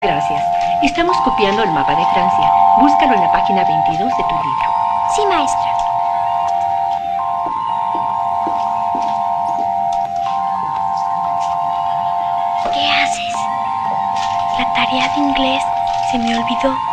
Gracias. Estamos copiando el mapa de Francia. Búscalo en la página 22 de tu libro. Sí, maestra. ¿Qué haces? La tarea de inglés se me olvidó.